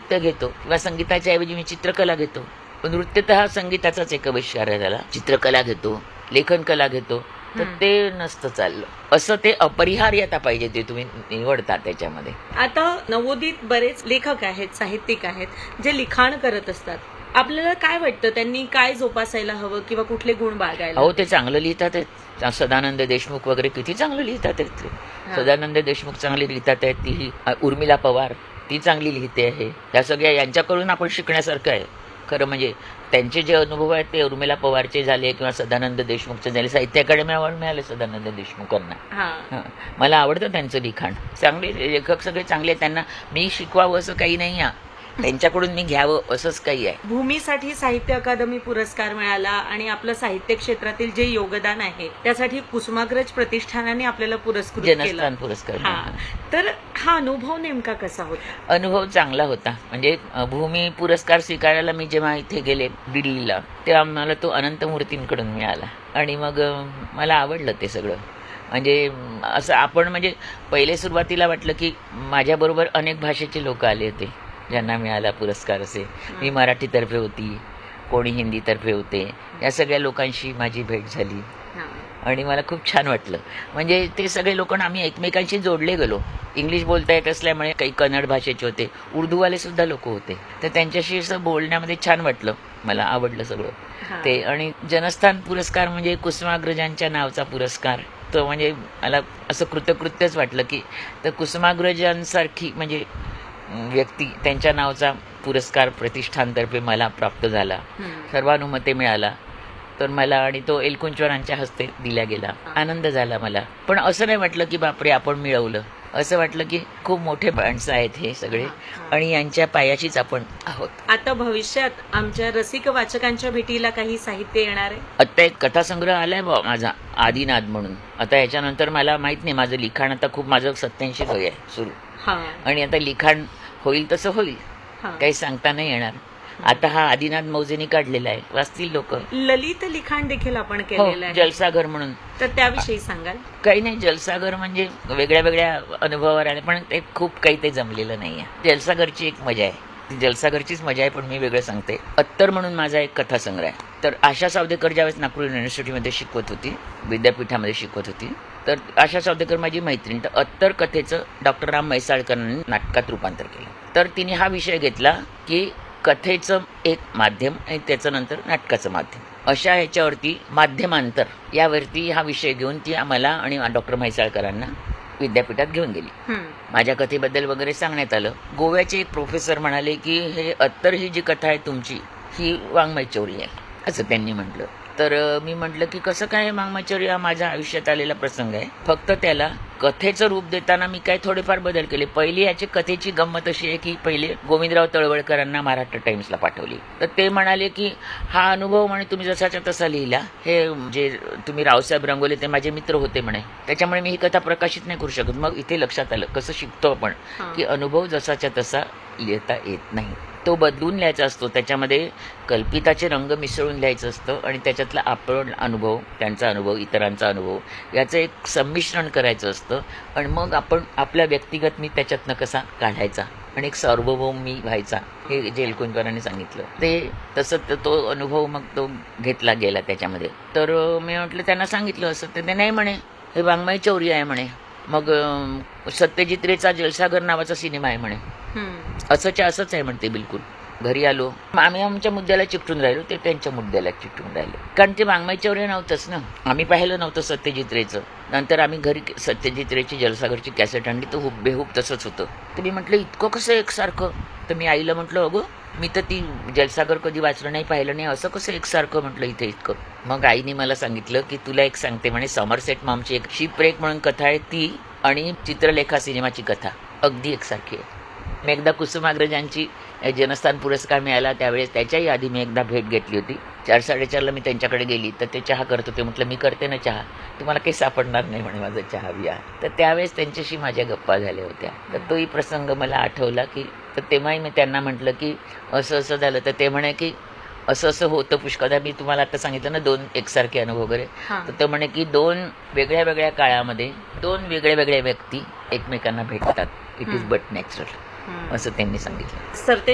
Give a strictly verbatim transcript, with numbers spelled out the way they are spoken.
नृत्य घेतो किंवा संगीताच्या ऐवजी मी चित्रकला घेतो. पण नृत्य तर हा संगीताचाच एक विषय झाला. चित्रकला घेतो, लेखन कला घेतो, तर ते नसतं चाललं. असं ते अपरिहार्यता पाहिजे ते तुम्ही निवडता त्याच्यामध्ये. आता नवोदित बरेच लेखक आहेत, साहित्यिक आहेत जे लिखाण करत असतात. आपल्याला काय वाटतं त्यांनी काय जोपासायला हवं किंवा कुठले गुण बाळगायला? अहो ते चांगलं लिहितात आहेत. सदानंद देशमुख वगैरे किती चांगलं लिहितात आहेत ते. सदानंद देशमुख चांगली लिहितात आहेत. ती उर्मिला पवार ती चांगली लिहिते आहे. त्या सगळ्या यांच्याकडून आपण शिकण्यासारखं आहे खरं. म्हणजे त्यांचे जे अनुभव आहेत ते उर्मिला पवारचे झाले किंवा सदानंद देशमुखचे झाले. साहित्य अकादमी अवॉर्ड मिळाले सदानंद देशमुखांना. मला आवडतं त्यांचं लिखाण. चांगले लेखक सगळे चांगले. त्यांना मी शिकवावं असं काही नाही आहे, त्यांच्याकडून मी घ्यावं असंच काही आहे. भूमीसाठी साहित्य अकादमी पुरस्कार मिळाला आणि आपलं साहित्य क्षेत्रातील जे योगदान आहे त्यासाठी कुसुमाग्रज प्रतिष्ठानाने आपल्याला पुरस्कृत केलं. जनस्थान पुरस्कार. तर हा अनुभव नेमका कसा होता? अनुभव चांगला होता. म्हणजे भूमी पुरस्कार स्वीकारायला मी जेव्हा इथे गेले दिल्लीला तेव्हा मला तो अनंत मूर्तींकडून मिळाला आणि मग मला आवडलं ते सगळं. म्हणजे असं आपण म्हणजे पहिले सुरुवातीला वाटलं की माझ्याबरोबर अनेक भाषेचे लोक आले होते ज्यांना मिळाला पुरस्कार. असे मी मराठीतर्फे होती, कोणी हिंदीतर्फे होते. या सगळ्या लोकांशी माझी भेट झाली आणि मला खूप छान वाटलं. म्हणजे ते सगळे लोक आम्ही एकमेकांशी जोडले गेलो. इंग्लिश बोलता येत असल्यामुळे काही कन्नड भाषेचे होते, उर्दूवाले सुद्धा लोक होते. तर त्यांच्याशी असं बोलण्यामध्ये छान वाटलं. मला आवडलं सगळं ते. आणि जनस्थान पुरस्कार म्हणजे कुसुमाग्रजांच्या नावचा पुरस्कार. तो म्हणजे मला असं कृतकृत्यच वाटलं की तर कुसुमाग्रजांसारखी म्हणजे व्यक्ती त्यांच्या नावचा पुरस्कार प्रतिष्ठानतर्फे मला प्राप्त झाला. सर्वानुमते मिळाला. तर मला आणि तो एलकुंचवारांच्या हस्ते दिला गेला. आनंद झाला मला. पण असं नाही वाटलं की बापरे आपण मिळवलं. असं वाटलं की खूप मोठे माणसं आहेत हे सगळे आणि यांच्या पायाशीच आपण आहोत. आता भविष्यात आमच्या रसिक वाचकांच्या भेटीला काही साहित्य येणार आहे? आता एक कथासंग्रह आलाय माझा आदिनाद म्हणून. आता याच्यानंतर मला माहित नाही, माझं लिखाण आता खूप माझं सत्याऐंशी वय आहे सुरू आणि आता लिखाण होईल तसं होईल, काही सांगता नाही येणार. आता हा आदिनाथ मौजेनी काढलेला आहे, वाचतील लोक. ललित लिखाण देखील आपण केलेलं आहे जलसागर म्हणून. तर त्याविषयी सांगाल? काही नाही, जलसागर म्हणजे वेगळ्या वेगळ्या अनुभवावर आले पण ते खूप काही ते जमलेलं नाही आहे. जलसागरची एक मजा आहे, ती जलसागरचीच मजा आहे. पण मी वेगळं सांगते. अत्तर म्हणून माझा एक कथासंग्रह आहे. तर आशा सावदेकर ज्यावेळेस नागपूर युनिव्हर्सिटीमध्ये शिकवत होती, विद्यापीठामध्ये शिकवत होती, तर आशा सावदेकर माझी मैत्रीण. तर अत्तर कथेचं डॉक्टर राम म्हैसाळकरांनी नाटकात रूपांतर केलं. तर तिने हा विषय घेतला की कथेचं एक माध्यम आणि त्याचं नंतर नाटकाचं माध्यम, अशा ह्याच्यावरती माध्यमांतर यावरती हा विषय घेऊन ती आम्हाला आणि डॉक्टर म्हैसाळकरांना विद्यापीठात घेऊन गेली. माझ्या कथेबद्दल वगैरे सांगण्यात आलं. गोव्याचे एक प्रोफेसर म्हणाले की हे अत्तर ही जी कथा आहे तुमची ही वाङ्मयचौर्य आहे असं त्यांनी म्हटलं. तर मी म्हटलं की कसं काय, वाङ्मयचौर्य हा माझ्या आयुष्यात आलेला प्रसंग आहे. फक्त त्याला कथेचं रूप देताना मी काय थोडेफार बदल केले. पहिली याची कथेची गंमत अशी आहे की पहिले गोविंदराव तळवळकरांना महाराष्ट्र टाइम्सला पाठवली. तर ते म्हणाले की हा अनुभव म्हणे तुम्ही जसाच्या तसा लिहिला. हे जे तुम्ही रावसाहेब रंगोले ते माझे मित्र होते म्हणे, त्याच्यामुळे मी ही कथा प्रकाशित नाही करू शकत. मग इथे लक्षात आलं कसं शिकतो आपण की अनुभव जसाच्या तसा लिहिता येत नाही, तो बदलून लिहायचा असतो. त्याच्यामध्ये कल्पिताचे रंग मिसळून लिहायचं असतं आणि त्याच्यातला आपण अनुभव, त्यांचा अनुभव, इतरांचा अनुभव याचं एक संमिश्रण करायचं असतं आणि मग आपण आपल्या व्यक्तिगत मी त्याच्यातनं कसा काढायचा आणि एक सार्वभौम मी व्हायचा, हे जे एलकुंचवारांनी सांगितलं ते तसं तो अनुभव मग तो घेतला गेला त्याच्यामध्ये. तर मी म्हटलं त्यांना सांगितलं असं, तर ते नाही म्हणे हे वाङ्मयचौर्य आहे म्हणे. मग सत्यजित रेचा जलसागर नावाचा सिनेमा आहे म्हणे, असंच्या असंच आहे म्हणते. बिलकुल घरी आलो, आम्ही आमच्या मुद्द्याला चिकटून राहिलो, ते त्यांच्या मुद्द्याला चिकटून राहिले. कारण ते वाङ्मयचौर्य नव्हतंच ना, आम्ही पाहिलं नव्हतं सत्यजित रेचं. नंतर आम्ही घरी सत्यजित रेची जलसागरची कॅसेट आणली, तर हुबेहूब तसंच होतं. तर मी म्हटलं इतकं कसं एकसारखं. तर मी आईला म्हटलं अगं मी तर ती जलसागर कधी वाचलं नाही, पाहिलं नाही, असं कसं एकसारखं म्हटलं इथे इतकं. मग आईने मला सांगितलं की तुला एक सांगते म्हणे, समरसेट मॉमची एक शिपरेक म्हणून कथा आहे ती आणि चित्रलेखा सिनेमाची कथा अगदी एकसारखी आहे. मी एकदा कुसुमाग्रजांची जनस्थान पुरस्कार मिळाला त्यावेळेस त्याच्याही आधी मी एकदा भेट घेतली होती. चार साडेचारला मी त्यांच्याकडे गेली तर ते चहा करत होते. म्हटलं मी करते ना चहा, तुम्हाला काही सापडणार नाही म्हणे माझं चहा बिया. तर त्यावेळेस त्यांच्याशी माझ्या गप्पा झाल्या होत्या. तर तोही प्रसंग मला आठवला की तर तेव्हाही मी त्यांना म्हटलं की असं असं झालं. तर ते म्हणे की असं असं होतं पुष्कळदा. मी तुम्हाला आता सांगितलं ना दोन एकसारखे अनुभव वगैरे. तर ते म्हणे की दोन वेगळ्या वेगळ्या काळामध्ये दोन वेगळ्या वेगळ्या व्यक्ती एकमेकांना भेटतात. इट इज बट नॅचरल असं त्यांनी सांगितलं.